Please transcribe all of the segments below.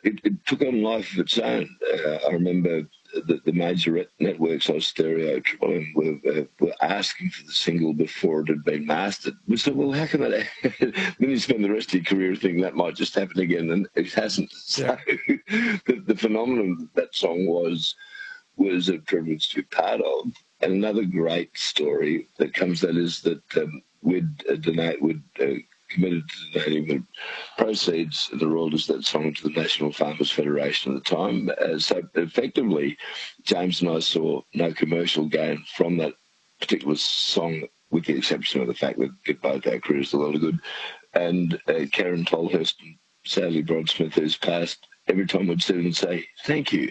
it took on life of its own. I remember the major networks on Stereo, Triple M, were asking for the single before it had been mastered. We said, well, how can that happen? Then you spend the rest of your career thinking that might just happen again, and it hasn't. Yeah. So the phenomenon that song was a privilege to be part of. And another great story that comes that is that we'd committed to donating the proceeds of the royalties of that song to the National Farmers Federation at the time. So effectively, James and I saw no commercial gain from that particular song, with the exception of the fact that it both our careers a lot of good. And Karen Tolhurst and sadly Broadsmith, who's passed, every time we'd sit and say, thank you.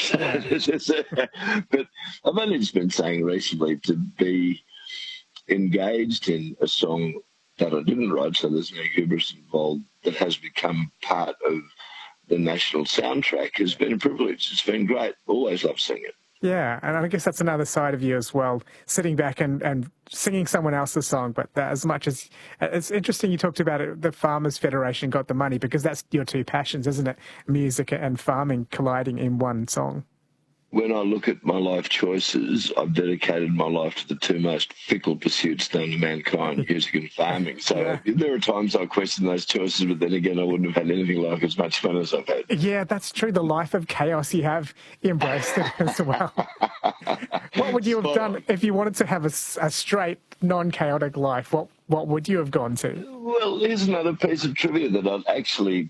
But I've only just been saying recently to be engaged in a song that I didn't write, so there's no hubris involved, that has become part of the national soundtrack has been a privilege. It's been great. Always loved singing it. Yeah, and I guess that's another side of you as well, sitting back and singing someone else's song. But as much as it's interesting, you talked about it, the Farmers Federation got the money because that's your two passions, isn't it? Music and farming colliding in one song. When I look at my life choices, I've dedicated my life to the two most fickle pursuits known to mankind, music and farming. So there are times I question those choices, but then again, I wouldn't have had anything like as much fun as I've had. Yeah, that's true. The life of chaos, you have embraced it as well. What would you have done if you wanted to have a straight, non-chaotic life? What would you have gone to? Well, here's another piece of trivia that I'd actually...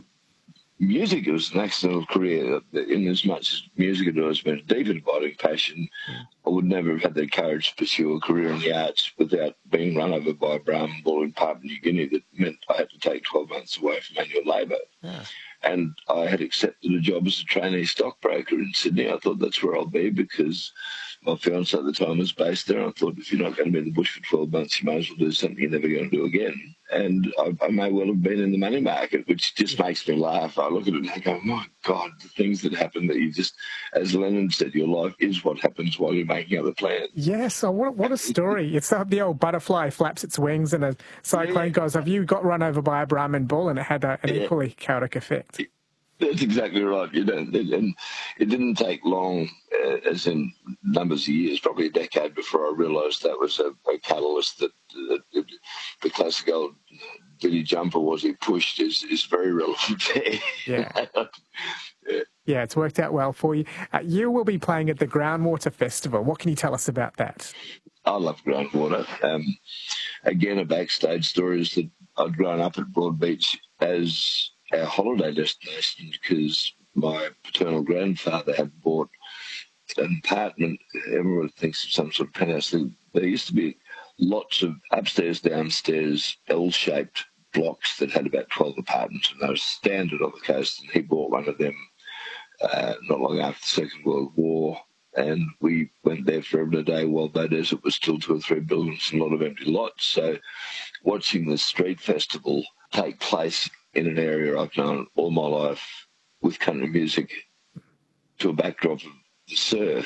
music was an accidental career. In as much as music had always been a deep and abiding passion, I would never have had the courage to pursue a career in the arts without being run over by a Brahmin bull in Papua New Guinea that meant I had to take 12 months away from manual labour. Yeah. And I had accepted a job as a trainee stockbroker in Sydney. I thought that's where I'll be because my fiancée at the time was based there. I thought if you're not going to be in the bush for 12 months, you might as well do something you're never going to do again. And I may well have been in the money market, which just makes me laugh. I look at it and I go, my God, the things that happen that you just, as Lennon said, your life is what happens while you're making other plans. Yes, so what a story. It's the old butterfly flaps its wings and a cyclone goes, have you got run over by a Brahmin bull? And it had an equally chaotic effect. That's exactly right. And it didn't take long, as in numbers of years, probably a decade before I realised that was a catalyst that the classic old "Did he jump or was he pushed" is very relevant there. Yeah. Yeah, it's worked out well for you. You will be playing at the Groundwater Festival. What can you tell us about that? I love Groundwater. Again, a backstage story is that I'd grown up at Broadbeach as our holiday destination because my paternal grandfather had bought an apartment. Everyone thinks of some sort of penthouse. There used to be lots of upstairs, downstairs, L-shaped blocks that had about 12 apartments, and they were standard on the coast, and he bought one of them not long after the Second World War, and we went there for a day while that is, it was still 2 or 3 buildings and a lot of empty lots. So watching the street festival take place in an area I've known all my life with country music to a backdrop of the surf,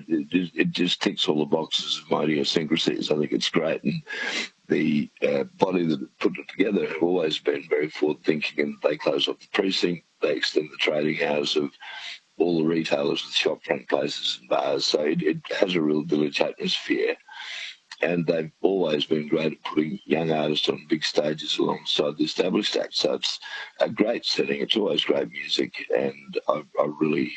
it just ticks all the boxes of my idiosyncrasies. I think it's great. And the body that put it together have always been very forward-thinking, and they close off the precinct, they extend the trading hours of all the retailers with shopfront places and bars. So it has a real village atmosphere. And they've always been great at putting young artists on big stages alongside the established acts. So it's a great setting. It's always great music. And I really...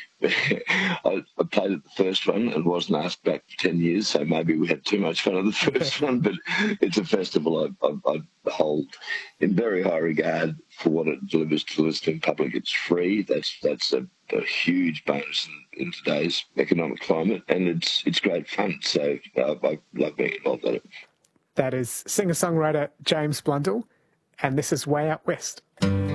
I played at the first one and wasn't asked back for 10 years, so maybe we had too much fun at the first one. But it's a festival I hold in very high regard for what it delivers to the listening public. It's free. That's a huge bonus in today's economic climate, and it's great fun. So I love being involved in it. That is singer-songwriter James Blundell, and this is Way Out West.